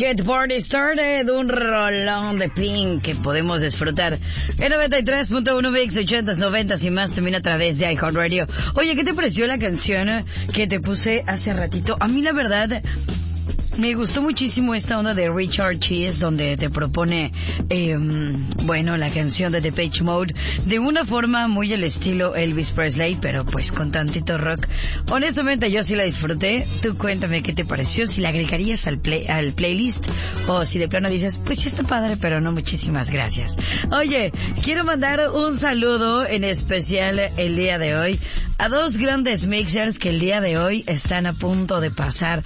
Get Party Started, un rolón de Pink que podemos disfrutar en 93.1 Mix, 80s, 90s y más, también a través de iHeartRadio. Oye, ¿qué te pareció la canción que te puse hace ratito? A mí la verdad me gustó muchísimo esta onda de Richard Cheese, donde te propone, la canción de Depeche Mode, de una forma muy al estilo Elvis Presley, pero pues con tantito rock. Honestamente yo sí la disfruté. Tú cuéntame qué te pareció, si la agregarías al playlist, o si de plano dices, pues sí está padre, pero no, muchísimas gracias. Oye, quiero mandar un saludo en especial el día de hoy a dos grandes mixers que el día de hoy están a punto de pasar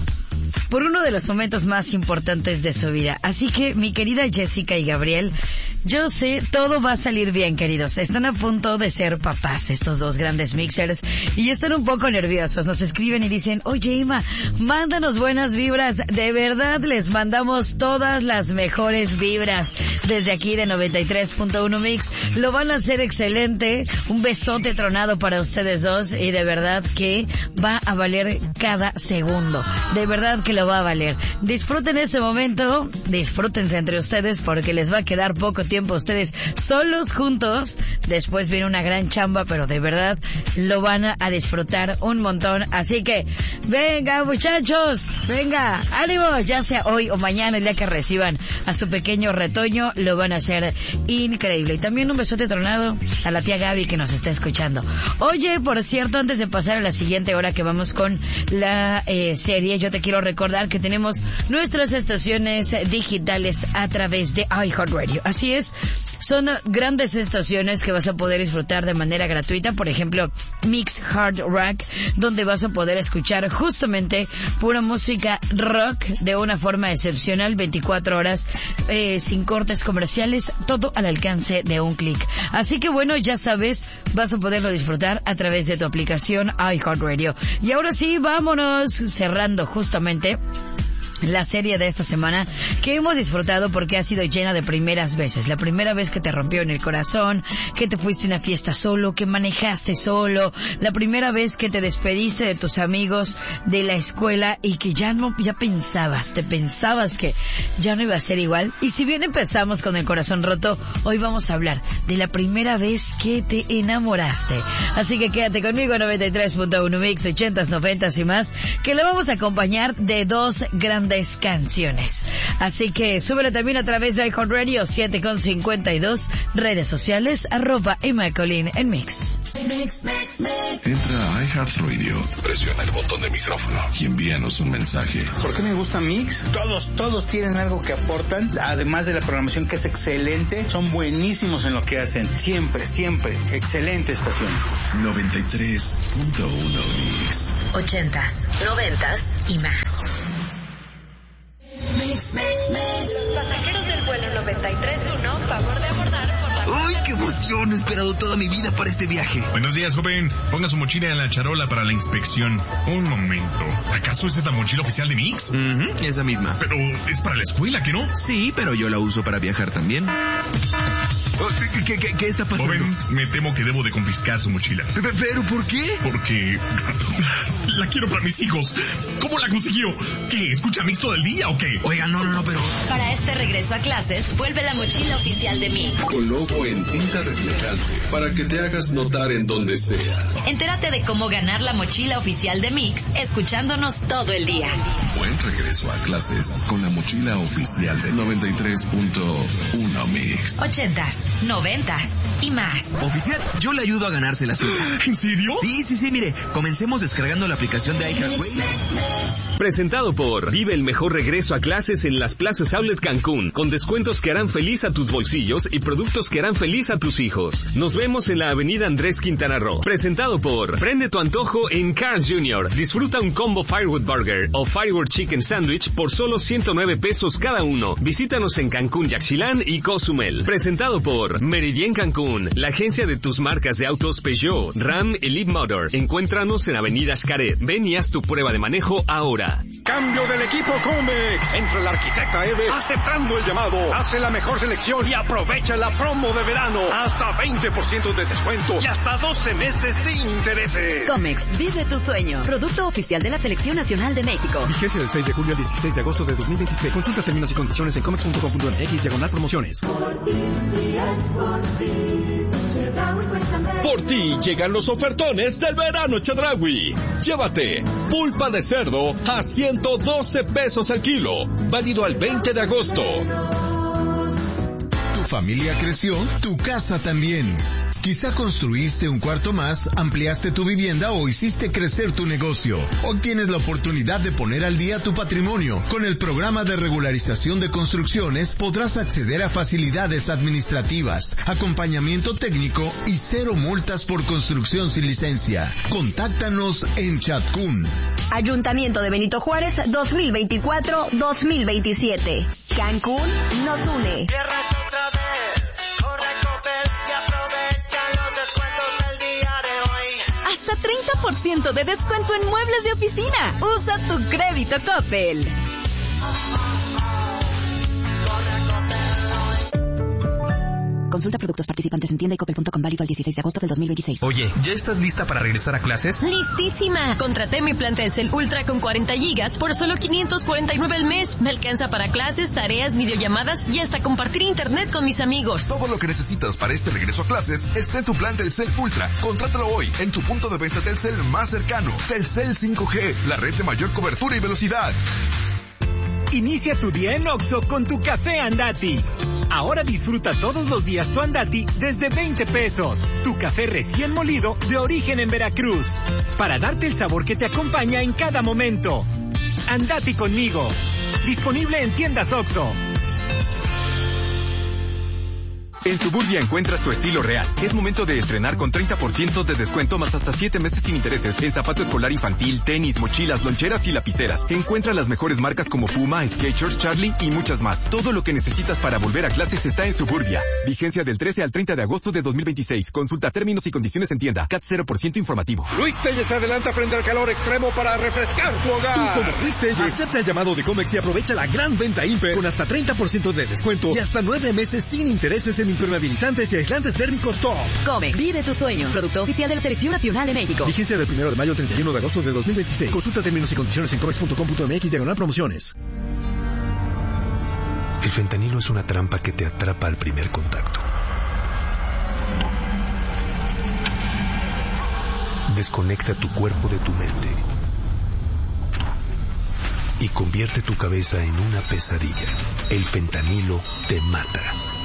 por uno de los momentos más importantes de su vida. Así que, mi querida Jessica y Gabriel, yo sé, todo va a salir bien, queridos. Están a punto de ser papás, estos dos grandes mixers, y están un poco nerviosos. Nos escriben y dicen, oye, Ima, mándanos buenas vibras. De verdad, les mandamos todas las mejores vibras desde aquí de 93.1 Mix. Lo van a hacer excelente. Un besote tronado para ustedes dos, y de verdad que va a valer cada segundo. De verdad que lo va a valer. Disfruten ese momento, disfrútense entre ustedes, porque les va a quedar poco tiempo a ustedes solos juntos. Después viene una gran chamba, pero de verdad lo van a disfrutar un montón. Así que venga, muchachos, venga, ánimo, ya sea hoy o mañana, el día que reciban a su pequeño retoño, lo van a hacer increíble. Y también un besote tronado a la tía Gaby que nos está escuchando. Oye, por cierto, antes de pasar a la siguiente hora que vamos con la serie, yo te quiero recordar que tenemos nuestras estaciones digitales a través de iHeartRadio. Así es, son grandes estaciones que vas a poder disfrutar de manera gratuita. Por ejemplo, Mix Hard Rock, donde vas a poder escuchar justamente pura música rock de una forma excepcional, 24 horas, sin cortes comerciales, todo al alcance de un clic. Así que bueno, ya sabes, vas a poderlo disfrutar a través de tu aplicación iHeartRadio. Y ahora sí, vámonos cerrando justamente la serie de esta semana que hemos disfrutado porque ha sido llena de primeras veces. La primera vez que te rompió en el corazón, que te fuiste a una fiesta solo, que manejaste solo, la primera vez que te despediste de tus amigos de la escuela y que ya pensabas que ya no iba a ser igual. Y si bien empezamos con el corazón roto, hoy vamos a hablar de la primera vez que te enamoraste. Así que quédate conmigo en 93.1 Mix, 80s, 90s y más, que lo vamos a acompañar de dos grandes canciones. Así que súbele también a través de iHeartRadio 7.52, redes sociales, @EmaColin en Mix. Entra a iHeartRadio, presiona el botón de micrófono y envíanos un mensaje. ¿Por qué me gusta Mix? Todos tienen algo que aportan, además de la programación que es excelente, son buenísimos en lo que hacen. Siempre, excelente estación. 93.1 Mix. 80s, 90s y más. Los pasajeros del vuelo 93.1, favor de abordar por la... ¡Ay, qué emoción! He esperado toda mi vida para este viaje. Buenos días, joven. Ponga su mochila en la charola para la inspección. Un momento. ¿Acaso esa es la mochila oficial de Mix? Esa misma. Pero es para la escuela, ¿que no? Sí, pero yo la uso para viajar también. ¿Qué está pasando? Joven, me temo que debo de confiscar su mochila. ¿Pero por qué? Porque la quiero para mis hijos. ¿Cómo la consiguió? ¿Qué? ¿Escucha Mix todo el día o qué? Oiga, no, pero... Para este regreso a clases, vuelve la mochila oficial de Mix. Con logo en tinta reflejante para que te hagas notar en donde sea. Entérate de cómo ganar la mochila oficial de Mix escuchándonos todo el día. Buen regreso a clases con la mochila oficial de 93.1 Mix. 80s, 90s y más. Oficial, yo le ayudo a ganarse la suya. ¿En serio? Sí, mire, comencemos descargando la aplicación de iHeartRadio. Presentado por Vive el mejor regreso a clases en las plazas Outlet Cancún, con descuentos que harán feliz a tus bolsillos y productos que harán feliz a tus hijos. Nos vemos en la avenida Andrés Quintana Roo. Presentado por Prende tu antojo en Carl's Jr. Disfruta un combo Firewood Burger o Firewood Chicken Sandwich por solo 109 pesos cada uno. Visítanos en Cancún, Yaxchilán y Cozumel. Presentado por por Meridien Cancún, la agencia de tus marcas de autos Peugeot, Ram y Leap Motor. Encuéntranos en Avenida Xcaret. Ven y haz tu prueba de manejo ahora. Cambio del equipo Comex. Entra la arquitecta Eve aceptando el llamado. Hace la mejor selección y aprovecha la promo de verano. Hasta 20% de descuento y hasta 12 meses sin intereses. Comex, vive tu sueño. Producto oficial de la Selección Nacional de México. Vigencia del 6 de julio al 16 de agosto de 2026. Consulta términos y condiciones en comex.com.mx/promociones. Por ti llegan los ofertones del verano Chedraui. Llévate pulpa de cerdo a 112 pesos el kilo, válido al 20 de agosto. Tu familia creció, tu casa también. Quizá construiste un cuarto más, ampliaste tu vivienda o hiciste crecer tu negocio. Hoy tienes la oportunidad de poner al día tu patrimonio. Con el programa de regularización de construcciones podrás acceder a facilidades administrativas, acompañamiento técnico y 0 multas por construcción sin licencia. Contáctanos en Chatcún. Ayuntamiento de Benito Juárez 2024-2027. Cancún nos une. Hasta 30% de descuento en muebles de oficina. Usa tu crédito Coppel. Consulta productos participantes en tienda y coppel.com, válido al 16 de agosto del 2026. Oye, ¿ya estás lista para regresar a clases? ¡Listísima! Contraté mi plan Telcel Ultra con 40 gigas por solo $549 al mes. Me alcanza para clases, tareas, videollamadas y hasta compartir internet con mis amigos. Todo lo que necesitas para este regreso a clases está en tu plan Telcel Ultra. Contrátalo hoy en tu punto de venta Telcel más cercano. Telcel 5G, la red de mayor cobertura y velocidad. Inicia tu día en Oxxo con tu café Andati. Ahora disfruta todos los días tu Andati desde 20 pesos. Tu café recién molido de origen en Veracruz. Para darte el sabor que te acompaña en cada momento. Andati conmigo. Disponible en tiendas Oxxo. En Suburbia encuentras tu estilo real. Es momento de estrenar con 30% de descuento más hasta 7 meses sin intereses en zapato escolar infantil, tenis, mochilas, loncheras y lapiceras. Encuentra las mejores marcas como Puma, Skechers, Charlie y muchas más. Todo lo que necesitas para volver a clases está en Suburbia. Vigencia del 13 al 30 de agosto de 2026. Consulta términos y condiciones en tienda. CAT 0% informativo. Luis Telles se adelanta frente al calor extremo para refrescar tu hogar. Tú como Luis Telles, acepta el llamado de Comex y aprovecha la gran venta Imper con hasta 30% de descuento y hasta 9 meses sin intereses en impermeabilizantes y aislantes térmicos top. Comex, vive tus sueños. Producto oficial de la Selección Nacional de México. Vigencia del 1 de mayo al 31 de agosto de 2026. Consulta términos y condiciones en comex.com.mx/promociones. El fentanilo es una trampa que te atrapa al primer contacto. Desconecta tu cuerpo de tu mente y convierte tu cabeza en una pesadilla. El fentanilo te mata.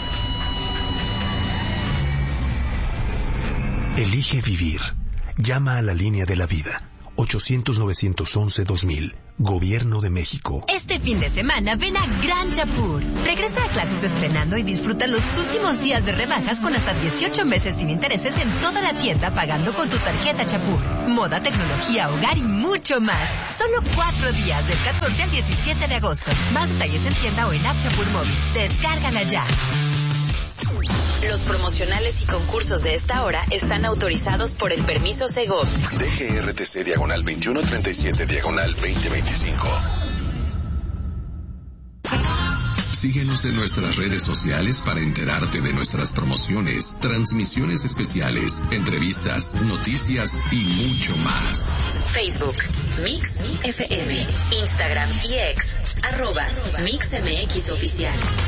Elige vivir. Llama a la línea de la vida. 800-911-2000. Gobierno de México. Este fin de semana ven a Gran Chapur. Regresa a clases estrenando y disfruta los últimos días de rebajas con hasta 18 meses sin intereses en toda la tienda pagando con tu tarjeta Chapur. Moda, tecnología, hogar y mucho más. Solo 4 días del 14 al 17 de agosto. Más detalles en tienda o en App Chapur Móvil. Descárgala ya. Los promocionales y concursos de esta hora están autorizados por el permiso Segov. DGRTC /2137/2025. Síguenos en nuestras redes sociales para enterarte de nuestras promociones, transmisiones especiales, entrevistas, noticias y mucho más. Facebook, Mix FM, Instagram y X, @MixMX Oficial.